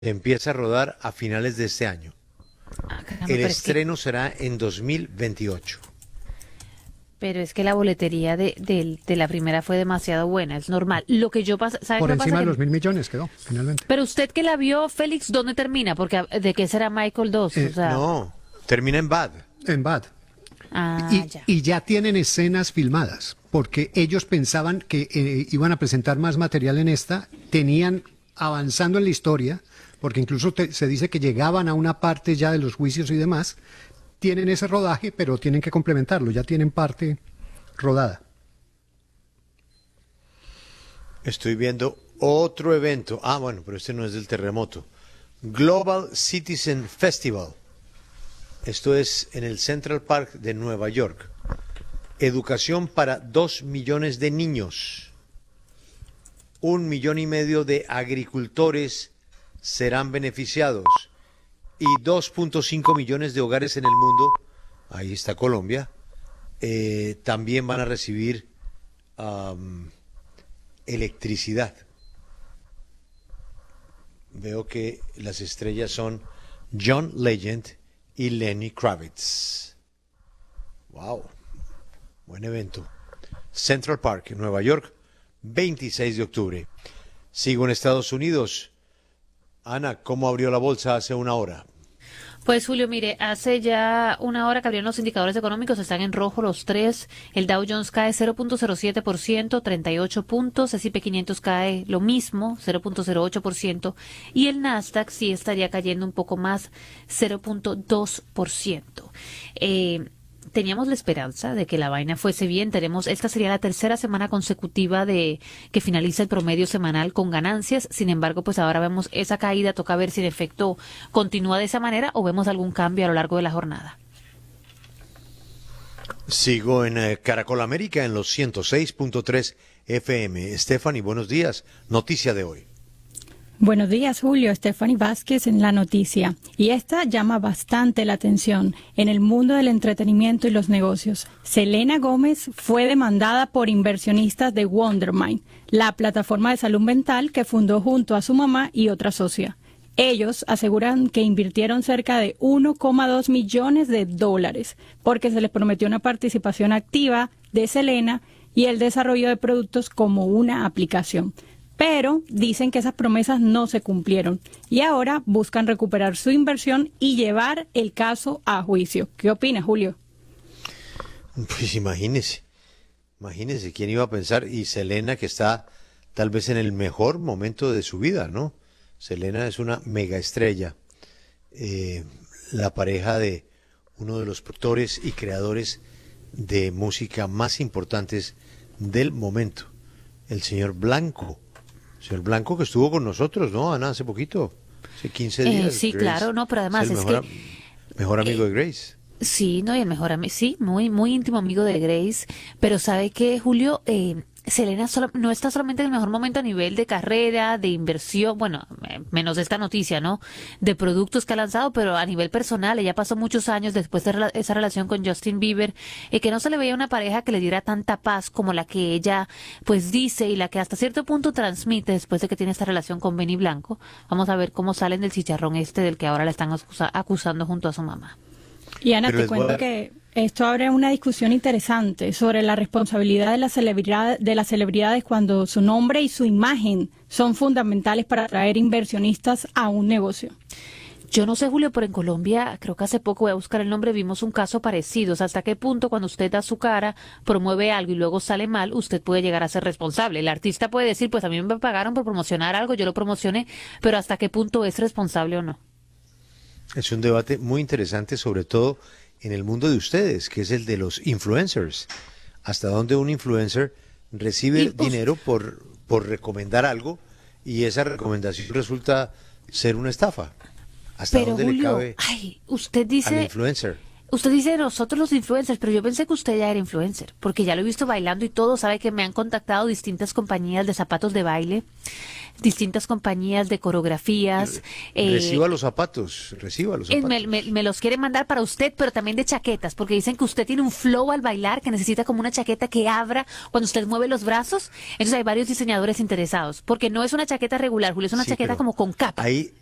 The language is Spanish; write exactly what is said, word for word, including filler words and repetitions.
Empieza a rodar a finales de este año. Ah, caramba, El pero es que, estreno será en dos mil veintiocho. pero es que la boletería de, de, de la primera fue demasiado buena, es normal. Lo que yo pasa, ¿sabe Por qué pasa? encima de Que, los mil millones quedó, finalmente. pero usted que la vio, Félix, ¿dónde termina? Porque ah, ¿de qué será Michael dos? Eh, O sea, No, termina en Bad. En Bad. ah, Y, ya. y ya tienen escenas filmadas, porque ellos pensaban que eh, iban a presentar más material en esta, tenían avanzando en la historia, porque incluso te- se dice que llegaban a una parte ya de los juicios y demás, tienen ese rodaje, pero tienen que complementarlo, ya tienen parte rodada. Estoy viendo otro evento. Ah, bueno, pero este no es del terremoto. Global Citizen Festival. Esto es en el Central Park de Nueva York. Educación para dos millones de niños. Un millón y medio de agricultores serán beneficiados. Y dos punto cinco millones de hogares en el mundo, ahí está Colombia, eh, también van a recibir am, electricidad. Veo que las estrellas son John Legend y Lenny Kravitz. Wow, buen evento. Central Park, Nueva York, veintiséis de octubre. Sigo en Estados Unidos. Ana, ¿cómo abrió la bolsa hace una hora? Pues Julio, mire, hace ya una hora que abrieron los indicadores económicos, están en rojo los tres. El Dow Jones cae cero punto cero siete por ciento, treinta y ocho puntos. S and P quinientos cae lo mismo, cero punto cero ocho por ciento. Y el Nasdaq sí estaría cayendo un poco más, cero punto dos por ciento. Eh, teníamos la esperanza de que la vaina fuese bien. Tenemos, esta sería la tercera semana consecutiva de que finaliza el promedio semanal con ganancias. Sin embargo, pues ahora vemos esa caída. Toca ver si en efecto continúa de esa manera o vemos algún cambio a lo largo de la jornada. Sigo en eh, Caracol América en los ciento seis punto tres F M. Stephanie, buenos días. Noticia de hoy. Buenos días, Julio. Stephanie Vázquez en la noticia. Y esta llama bastante la atención en el mundo del entretenimiento y los negocios. Selena Gómez fue demandada por inversionistas de Wondermind, la plataforma de salud mental que fundó junto a su mamá y otra socia. Ellos aseguran que invirtieron cerca de uno coma dos millones de dólares porque se les prometió una participación activa de Selena y el desarrollo de productos como una aplicación. Pero dicen que esas promesas no se cumplieron y ahora buscan recuperar su inversión y llevar el caso a juicio. ¿Qué opina, Julio? Pues imagínese, imagínese quién iba a pensar. Y Selena, que está tal vez en el mejor momento de su vida, ¿no? Selena es una mega estrella, eh, la pareja de uno de los productores y creadores de música más importantes del momento, el señor Blanco. Señor Blanco, que estuvo con nosotros, ¿no, Ana? Hace poquito, hace quince días. Eh, sí, Grace claro, no, pero además es el es mejor, que am- mejor amigo eh, de Grace. sí, no, y el mejor amigo, sí, muy, muy íntimo amigo de Grace, pero ¿sabe qué, Julio? Eh, Selena solo- no está solamente en el mejor momento a nivel de carrera, de inversión, bueno, eh, menos esta noticia, ¿no? De productos que ha lanzado, pero a nivel personal, ella pasó muchos años después de rela- esa relación con Justin Bieber, eh, que no se le veía una pareja que le diera tanta paz como la que ella, pues, dice y la que hasta cierto punto transmite después de que tiene esta relación con Benny Blanco. Vamos a ver cómo salen del chicharrón este del que ahora la están acusa- acusando junto a su mamá. Y Ana, Pero te les voy cuento a- que esto abre una discusión interesante sobre la responsabilidad de, la celebridad, de las celebridades cuando su nombre y su imagen son fundamentales para atraer inversionistas a un negocio. Yo no sé, Julio, pero en Colombia, creo que hace poco, voy a buscar el nombre, vimos un caso parecido. O sea, ¿hasta qué punto cuando usted da su cara, promueve algo y luego sale mal, usted puede llegar a ser responsable? El artista puede decir, pues a mí me pagaron por promocionar algo, yo lo promocioné, pero ¿hasta qué punto es responsable o no? Es un debate muy interesante, sobre todo en el mundo de ustedes, que es el de los influencers. ¿Hasta dónde un influencer recibe Y, uf, dinero por, por recomendar algo y esa recomendación resulta ser una estafa? ¿Hasta Pero dónde le Julio, cabe ay, usted al dice, influencer? usted dice nosotros los influencers, pero yo pensé que usted ya era influencer, porque ya lo he visto bailando y todo, sabe que me han contactado distintas compañías de zapatos de baile, distintas compañías de coreografías. eh, Reciba los zapatos, reciba los Eh, zapatos. Me, me- me los quiere mandar para usted, pero también de chaquetas, porque dicen que usted tiene un flow al bailar, que necesita como una chaqueta que abra cuando usted mueve los brazos. Entonces hay varios diseñadores interesados, porque no es una chaqueta regular, Julio, es una Sí, chaqueta pero como con capa. Ahí,